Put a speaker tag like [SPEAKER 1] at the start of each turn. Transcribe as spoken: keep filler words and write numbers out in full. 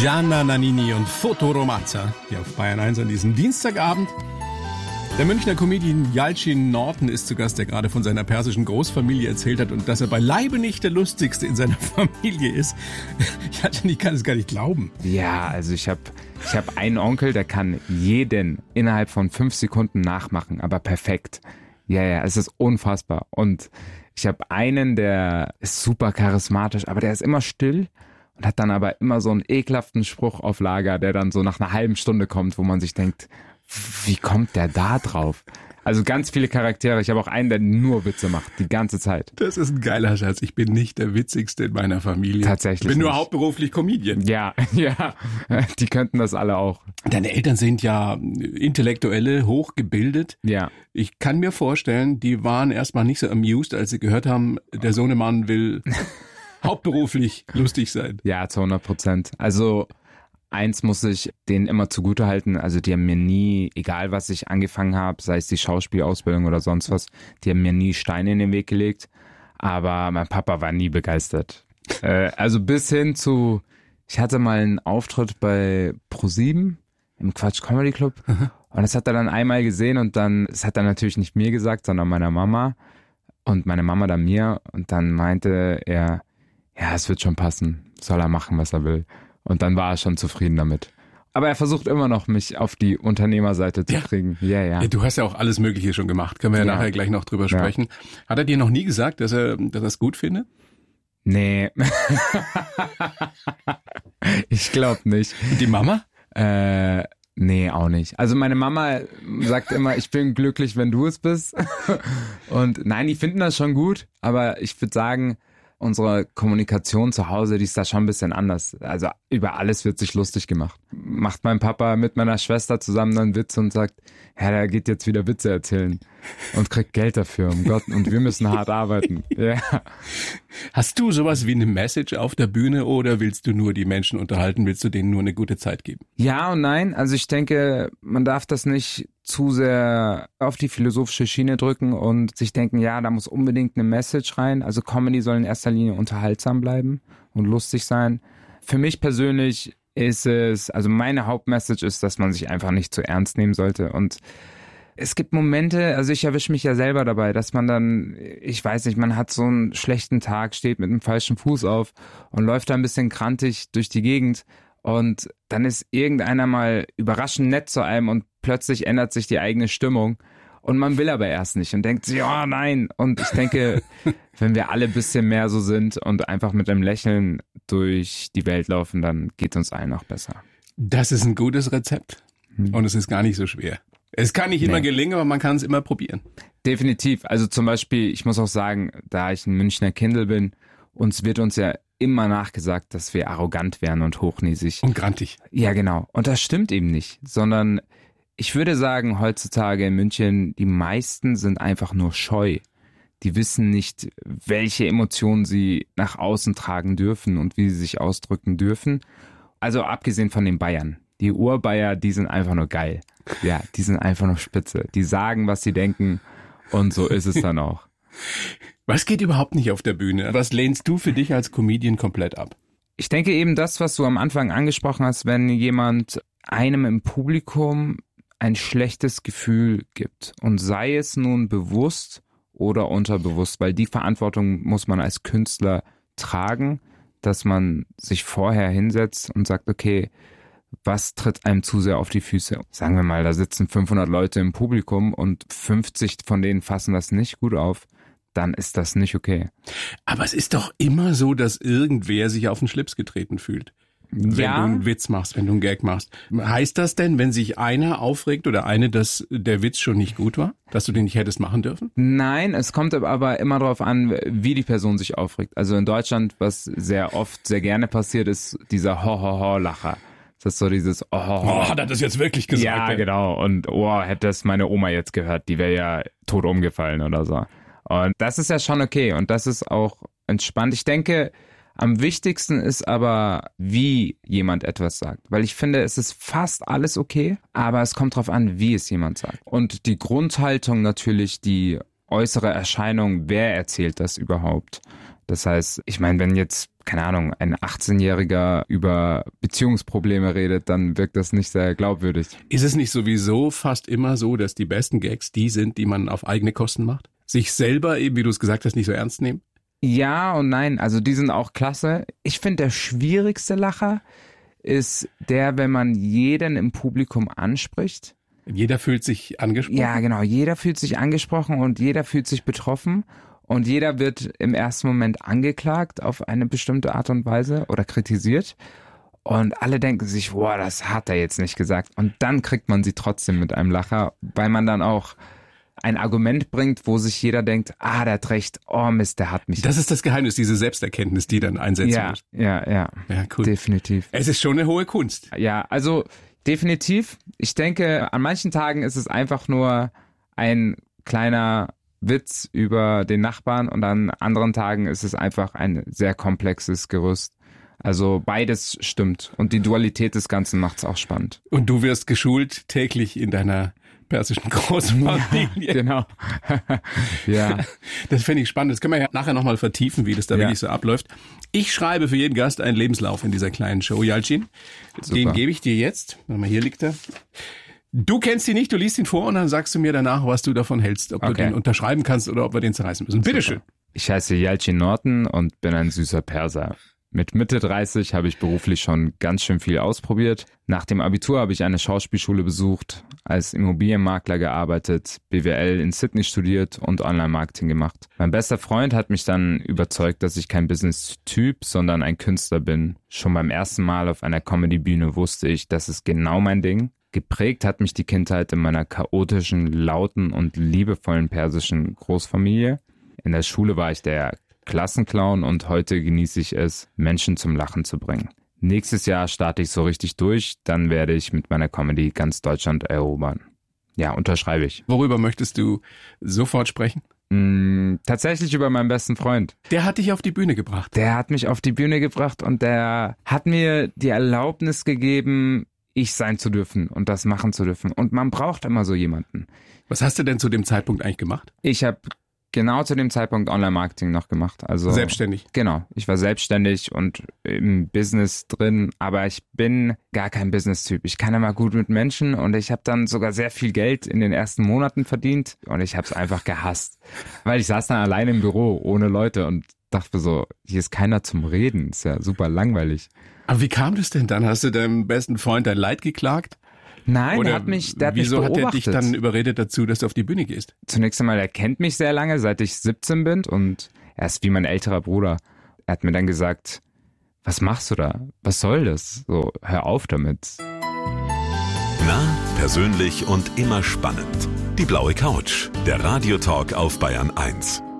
[SPEAKER 1] Gianna Nannini und Fotoromanza, hier auf Bayern eins an diesem Dienstagabend. Der Münchner Comedian Yalcin Norton ist zu Gast, der gerade von seiner persischen Großfamilie erzählt hat und dass er beileibe nicht der Lustigste in seiner Familie ist. Yalcin, ich kann es gar nicht glauben.
[SPEAKER 2] Ja, also ich habe ich hab einen Onkel, der kann jeden innerhalb von fünf Sekunden nachmachen, aber perfekt. Ja, ja, es ist unfassbar. Und ich habe einen, der ist super charismatisch, aber der ist immer still und hat dann aber immer so einen ekelhaften Spruch auf Lager, der dann so nach einer halben Stunde kommt, wo man sich denkt, wie kommt der da drauf? Also ganz viele Charaktere. Ich habe auch einen, der nur Witze macht, die ganze Zeit.
[SPEAKER 1] Das ist ein geiler Schatz. Ich bin nicht der Witzigste in meiner Familie.
[SPEAKER 2] Tatsächlich
[SPEAKER 1] Ich bin nur
[SPEAKER 2] nicht.
[SPEAKER 1] hauptberuflich Comedian.
[SPEAKER 2] Ja, ja, die könnten das alle auch.
[SPEAKER 1] Deine Eltern sind ja Intellektuelle, hochgebildet.
[SPEAKER 2] Ja.
[SPEAKER 1] Ich kann mir vorstellen, die waren erstmal nicht so amused, als sie gehört haben, der Sohnemann will hauptberuflich lustig sein.
[SPEAKER 2] Ja, zu hundert Prozent. Also eins muss ich denen immer zugutehalten, also die haben mir nie, egal was ich angefangen habe, sei es die Schauspielausbildung oder sonst was, die haben mir nie Steine in den Weg gelegt, aber mein Papa war nie begeistert. äh, also bis hin zu, ich hatte mal einen Auftritt bei ProSieben im Quatsch Comedy Club und das hat er dann einmal gesehen und dann, das hat er natürlich nicht mir gesagt, sondern meiner Mama und meine Mama dann mir und dann meinte er, ja, es wird schon passen, soll er machen, was er will. Und dann war er schon zufrieden damit. Aber er versucht immer noch, mich auf die Unternehmerseite zu
[SPEAKER 1] Ja.
[SPEAKER 2] kriegen. Ja, ja.
[SPEAKER 1] Ja, du hast ja auch alles Mögliche schon gemacht. Können wir ja,
[SPEAKER 2] Ja.
[SPEAKER 1] nachher gleich noch drüber
[SPEAKER 2] Ja.
[SPEAKER 1] sprechen. Hat er dir noch nie gesagt, dass er dass er es gut findet?
[SPEAKER 2] Nee. Ich glaube nicht.
[SPEAKER 1] Und die Mama?
[SPEAKER 2] Äh, nee, auch nicht. Also meine Mama sagt immer, ich bin glücklich, wenn du es bist. Und nein, die finden das schon gut. Aber ich würde sagen, unsere Kommunikation zu Hause, die ist da schon ein bisschen anders. Also über alles wird sich lustig gemacht. Macht mein Papa mit meiner Schwester zusammen einen Witz und sagt, ja, der geht jetzt wieder Witze erzählen und kriegt Geld dafür, um Gott, und wir müssen hart arbeiten. Ja.
[SPEAKER 1] Hast du sowas wie eine Message auf der Bühne oder willst du nur die Menschen unterhalten, willst du denen nur eine gute Zeit geben?
[SPEAKER 2] Ja und nein. Also ich denke, man darf das nicht zu sehr auf die philosophische Schiene drücken und sich denken, ja, da muss unbedingt eine Message rein. Also Comedy soll in erster Linie unterhaltsam bleiben und lustig sein. Für mich persönlich ist es, also meine Hauptmessage ist, dass man sich einfach nicht zu ernst nehmen sollte. Und es gibt Momente, also ich erwische mich ja selber dabei, dass man dann, ich weiß nicht, man hat so einen schlechten Tag, steht mit einem falschen Fuß auf und läuft da ein bisschen krantig durch die Gegend. Und dann ist irgendeiner mal überraschend nett zu einem und plötzlich ändert sich die eigene Stimmung. Und man will aber erst nicht und denkt, ja, nein. Und ich denke, wenn wir alle ein bisschen mehr so sind und einfach mit einem Lächeln durch die Welt laufen, dann geht uns allen auch besser.
[SPEAKER 1] Das ist ein gutes Rezept
[SPEAKER 2] Hm.
[SPEAKER 1] und es ist gar nicht so schwer. Es kann nicht immer
[SPEAKER 2] Nee.
[SPEAKER 1] gelingen, aber man kann es immer probieren.
[SPEAKER 2] Definitiv. Also zum Beispiel, ich muss auch sagen, da ich ein Münchner Kindl bin, uns wird uns ja immer nachgesagt, dass wir arrogant wären und hochnäsig.
[SPEAKER 1] Und grantig.
[SPEAKER 2] Ja, genau. Und das stimmt eben nicht, sondern ich würde sagen, heutzutage in München, die meisten sind einfach nur scheu. Die wissen nicht, welche Emotionen sie nach außen tragen dürfen und wie sie sich ausdrücken dürfen. Also abgesehen von den Bayern. Die Urbayer, die sind einfach nur geil. Ja, die sind einfach nur spitze. Die sagen, was sie denken und so ist es dann auch.
[SPEAKER 1] Was geht überhaupt nicht auf der Bühne? Was lehnst du für dich als Comedian komplett ab?
[SPEAKER 2] Ich denke eben das, was du am Anfang angesprochen hast, wenn jemand einem im Publikum ein schlechtes Gefühl gibt und sei es nun bewusst oder unterbewusst, weil die Verantwortung muss man als Künstler tragen, dass man sich vorher hinsetzt und sagt, okay, was tritt einem zu sehr auf die Füße? Sagen wir mal, da sitzen fünfhundert Leute im Publikum und fünfzig von denen fassen das nicht gut auf, dann ist das nicht okay.
[SPEAKER 1] Aber es ist doch immer so, dass irgendwer sich auf den Schlips getreten fühlt. Wenn
[SPEAKER 2] Ja.
[SPEAKER 1] du einen Witz machst, wenn du einen Gag machst. Heißt das denn, wenn sich einer aufregt oder eine, dass der Witz schon nicht gut war? Dass du den nicht hättest machen dürfen?
[SPEAKER 2] Nein, es kommt aber immer darauf an, wie die Person sich aufregt. Also in Deutschland, was sehr oft, sehr gerne passiert, ist dieser Ho-Ho-Ho-Lacher. Das ist so dieses Oh-Ho-Ho.
[SPEAKER 1] Oh, hat er das jetzt wirklich gesagt?
[SPEAKER 2] Ja,
[SPEAKER 1] ey?
[SPEAKER 2] genau. Und oh, hätte es meine Oma jetzt gehört, die wäre ja tot umgefallen oder so. Und das ist ja schon okay und das ist auch entspannt. Ich denke, am wichtigsten ist aber, wie jemand etwas sagt. Weil ich finde, es ist fast alles okay, aber es kommt drauf an, wie es jemand sagt. Und die Grundhaltung natürlich, die äußere Erscheinung, wer erzählt das überhaupt? Das heißt, ich meine, wenn jetzt, keine Ahnung, ein achtzehnjähriger über Beziehungsprobleme redet, dann wirkt das nicht sehr glaubwürdig.
[SPEAKER 1] Ist es nicht sowieso fast immer so, dass die besten Gags die sind, die man auf eigene Kosten macht? Sich selber, eben wie du es gesagt hast, nicht so ernst nehmen?
[SPEAKER 2] Ja und nein, also die sind auch klasse. Ich finde, der schwierigste Lacher ist der, wenn man jeden im Publikum anspricht.
[SPEAKER 1] Jeder fühlt sich angesprochen?
[SPEAKER 2] Ja, genau. Jeder fühlt sich angesprochen und jeder fühlt sich betroffen. Und jeder wird im ersten Moment angeklagt auf eine bestimmte Art und Weise oder kritisiert. Und alle denken sich, boah, das hat er jetzt nicht gesagt. Und dann kriegt man sie trotzdem mit einem Lacher, weil man dann auch ein Argument bringt, wo sich jeder denkt, ah, der hat recht, oh Mist, der hat mich.
[SPEAKER 1] Das ist das Geheimnis, diese Selbsterkenntnis, die dann einsetzen
[SPEAKER 2] ja,
[SPEAKER 1] muss.
[SPEAKER 2] Ja, ja,
[SPEAKER 1] ja, cool.
[SPEAKER 2] Definitiv.
[SPEAKER 1] Es ist schon eine hohe Kunst.
[SPEAKER 2] Ja, also definitiv. Ich denke, an manchen Tagen ist es einfach nur ein kleiner Witz über den Nachbarn und an anderen Tagen ist es einfach ein sehr komplexes Gerüst. Also beides stimmt und die Dualität des Ganzen macht es auch spannend.
[SPEAKER 1] Und du wirst geschult täglich in deiner persischen Großfamilie.
[SPEAKER 2] Ja, genau. Ja.
[SPEAKER 1] Das finde ich spannend. Das können wir ja nachher nochmal vertiefen, wie das da
[SPEAKER 2] ja.
[SPEAKER 1] wirklich so abläuft. Ich schreibe für jeden Gast einen Lebenslauf in dieser kleinen Show, Yalcin. Den gebe ich dir jetzt. Warte mal, hier liegt er. Du kennst ihn nicht, du liest ihn vor und dann sagst du mir danach, was du davon hältst. Ob okay. du den unterschreiben kannst oder ob wir den zerreißen müssen. Bitteschön.
[SPEAKER 2] Ich heiße Yalcin Norton und bin ein süßer Perser. Mit Mitte dreißig habe ich beruflich schon ganz schön viel ausprobiert. Nach dem Abitur habe ich eine Schauspielschule besucht, als Immobilienmakler gearbeitet, B W L in Sydney studiert und Online-Marketing gemacht. Mein bester Freund hat mich dann überzeugt, dass ich kein Business-Typ, sondern ein Künstler bin. Schon beim ersten Mal auf einer Comedy-Bühne wusste ich, das ist genau mein Ding. Geprägt hat mich die Kindheit in meiner chaotischen, lauten und liebevollen persischen Großfamilie. In der Schule war ich der Klassenclown und heute genieße ich es, Menschen zum Lachen zu bringen. Nächstes Jahr starte ich so richtig durch, dann werde ich mit meiner Comedy ganz Deutschland erobern. Ja, unterschreibe ich.
[SPEAKER 1] Worüber möchtest du sofort sprechen?
[SPEAKER 2] Mm, tatsächlich über meinen besten Freund.
[SPEAKER 1] Der hat dich auf die Bühne gebracht.
[SPEAKER 2] Der hat mich auf die Bühne gebracht und der hat mir die Erlaubnis gegeben, ich sein zu dürfen und das machen zu dürfen. Und man braucht immer so jemanden.
[SPEAKER 1] Was hast du denn zu dem Zeitpunkt eigentlich gemacht?
[SPEAKER 2] Ich habe genau zu dem Zeitpunkt Online-Marketing noch gemacht. Also
[SPEAKER 1] selbstständig?
[SPEAKER 2] Genau. Ich war selbstständig und im Business drin, aber ich bin gar kein Business-Typ. Ich kann immer gut mit Menschen und ich habe dann sogar sehr viel Geld in den ersten Monaten verdient und ich habe es einfach gehasst. Weil ich saß dann alleine im Büro ohne Leute und dachte so, hier ist keiner zum Reden. Ist ja super langweilig.
[SPEAKER 1] Aber wie kam das denn dann? Hast du deinem besten Freund dein Leid geklagt?
[SPEAKER 2] Nein,
[SPEAKER 1] Oder
[SPEAKER 2] der hat mich, der hat
[SPEAKER 1] wieso
[SPEAKER 2] mich beobachtet.
[SPEAKER 1] hat er dich dann überredet dazu, dass du auf die Bühne gehst?
[SPEAKER 2] Zunächst einmal, er kennt mich sehr lange, seit ich siebzehn bin und er ist wie mein älterer Bruder. Er hat mir dann gesagt, was machst du da? Was soll das? So, hör auf damit.
[SPEAKER 3] Nah, persönlich und immer spannend. Die blaue Couch, der Radiotalk auf Bayern eins.